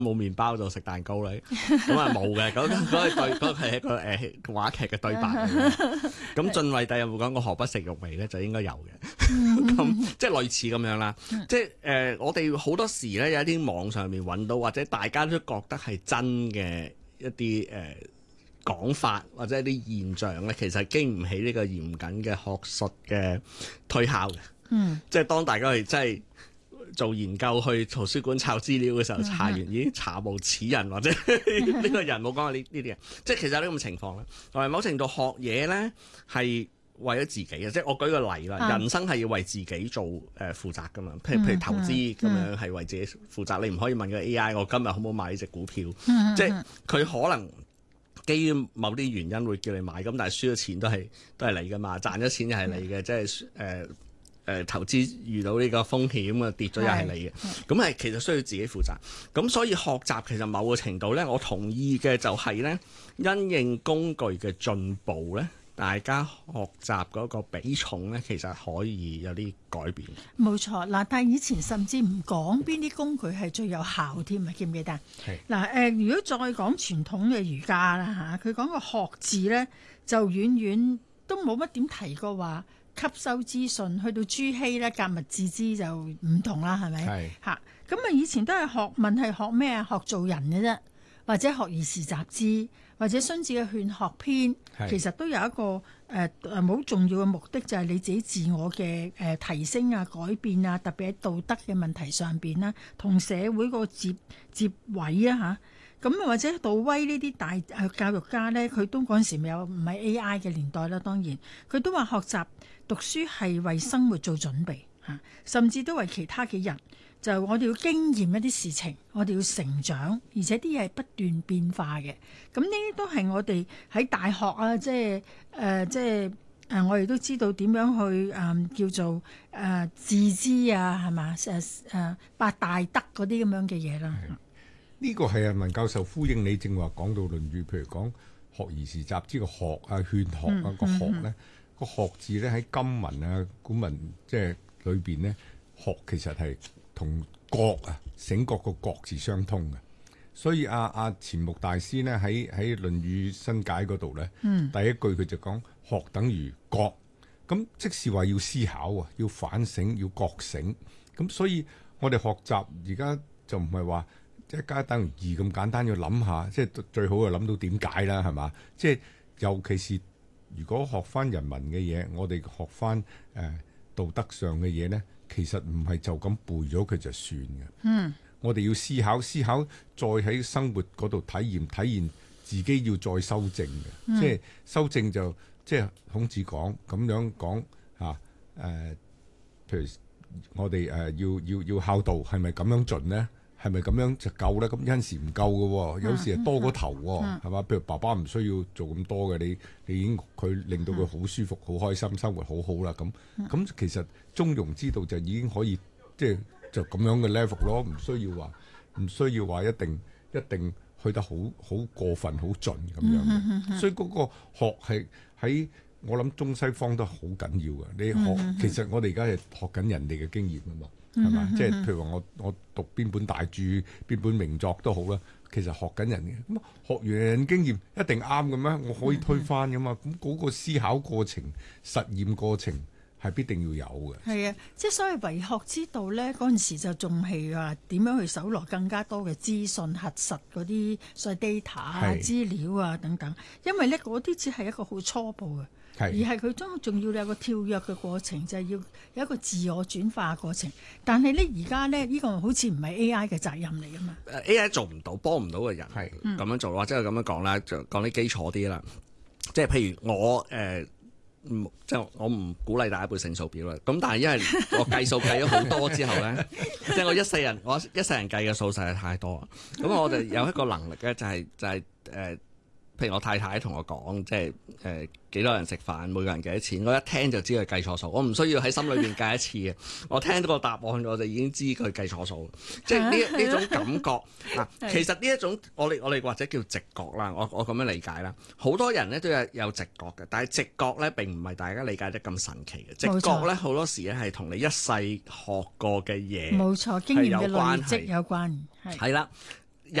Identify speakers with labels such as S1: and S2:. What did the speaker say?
S1: 冇麵包就食蛋糕咧，咁啊冇嘅，嗰係一個話劇嘅對白嚟嘅。咁晉惠帝有冇講過何不食肉糜咧？就應該有嘅。咁即係類似咁樣啦。即係我哋好多時咧有一啲網上面揾到，或者大家都覺得係真嘅一啲講法或者一啲現象咧，其實經唔起呢個嚴謹嘅學術嘅推敲嘅。即係當大家去真係做研究去圖書館抄資料嘅時候，查完已經查無此人，或者呢個人冇講過呢啲嘢，即係其實有呢咁嘅情況咧。同埋某程度學嘢咧係為咗自己嘅，即係我舉個例啦，人生係要為自己做負責噶嘛。譬如投資咁樣係為自己負責，你唔可以問個 AI 我今日好唔好買呢隻股票，即係佢可能基於某啲原因會叫你買，咁但係輸咗錢都係你噶嘛，賺咗錢又係你嘅，即係投資遇到呢個風險啊，跌咗又係你嘅，咁係其實需要自己負責。咁所以學習其實某個程度咧，我同意嘅就係咧，因應工具嘅進步咧，大家學習嗰個比重咧，其實可以有啲改變。
S2: 冇錯嗱，但係以前甚至唔講邊啲工具係最有效添啊，記唔記得？係嗱如果再講傳統嘅儒家啦嚇，佢講個學字咧，就遠遠都冇乜點提過話吸收資訊，去到朱熹咧，格物致知就唔同啦，係咪？係嚇，咁啊以前都係學問係學咩啊？學做人嘅啫，或者學而時習之，或者孫子嘅勸學篇，其實都有一個好重要嘅目的，就係你自己自我嘅提升啊、改變啊，特別喺道德嘅問題上邊啦，同社會個接位啊嚇。咁或者杜威呢啲大教育家呢，佢都嗰陣時唔係 AI 嘅年代啦，當然佢都話學習讀書係為生活做準備嚇，甚至都為其他嘅人。就我哋要經驗一啲事情，我哋要成長，而且啲嘢係不斷變化嘅。咁呢啲都係我哋喺大學啊，我哋都知道點樣去叫做自知啊，係嘛八大德嗰啲咁樣嘅嘢啦。
S3: 呢個係文教授呼應你正話講到《論語》，譬如講學而時習之個學啊、勸學啊個學咧，個學字咧喺今文啊、古文即係裏邊咧，學其實係同覺啊、醒覺個覺字相通嘅。所以錢穆大師咧喺《論語新解》嗰度咧，第一句佢就講學等於覺，咁即是話要思考啊，要反省，要覺醒。咁所以我哋學習而家就唔係話一加等於二咁簡單，要諗下，即係最好就諗到點解啦，係嘛？即係尤其是如果學翻人文嘅嘢，我哋學翻道德上嘅嘢咧，其實唔係就咁背咗佢就算嘅。我哋要思考，再喺生活嗰度體驗自己要再修正嘅。即係修正就即係孔子講咁樣講嚇譬如我哋要孝道，係咪咁樣盡咧？係咪咁樣就夠咧？咁有陣時唔夠嘅，有時係多過頭，係嘛？譬如爸爸唔需要做咁多嘅，你已經佢令到佢好舒服、好開心、生活好好啦。咁其實中庸之道就已經可以即係就咁樣嘅 level 咯，唔需要話一定去得好過分、好盡咁樣嘅。所以嗰個學係喺我諗中西方都好緊要嘅。你學其實我哋而家係學緊人哋嘅經驗啊嘛。係嘛？即係譬如話我讀邊本大著、邊本名作都好啦，其實學緊人嘅。咁學完人經驗一定啱嘅咩？我可以推翻噶嘛？咁嗰個思考過程、實驗過程係必定要有嘅。係啊，
S2: 即係所謂為學之道咧，嗰陣時就仲係話點樣去搜羅更加多嘅資訊、核實嗰啲所謂 data 啊、資料啊等等。因為咧嗰啲只係一個好初步嘅。而係佢仲要有個跳躍嘅過程，就係要有一個自我轉化嘅過程。但係咧，而家咧呢個好似唔係 AI 嘅責任嚟噶嘛
S1: ？AI 做唔到，幫唔到嘅人係咁樣做，或者係咁樣講啦，就講啲基礎啲啦。即係譬如我即係我唔鼓勵大家背乘數表啦。咁但係因為我計數計咗好多之後咧，即係我一世人計嘅數實在太多。咁我哋有一個能力咧，就係譬如我太太同我講，即係幾多人食飯，每個人幾多錢，我一聽就知佢計錯數，我唔需要喺心裏邊計一次嘅，我聽到個答案我就已經知佢計錯數，即係呢種感覺嗱。其實呢一種我哋或者叫直覺啦，我咁樣理解啦。好多人咧都有直覺嘅，但係直覺咧並唔係大家理解得咁神奇嘅。直覺咧好多時咧係同你一世學過嘅嘢，
S2: 冇錯，經驗嘅累積有關。
S1: 係啦，